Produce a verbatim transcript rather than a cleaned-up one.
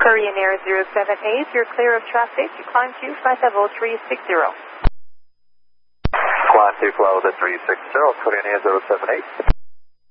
Korean Air zero seven eight, you're clear of traffic. Climb to flight level three six zero. Climb to flight level three six zero, Korean Air zero seven eight.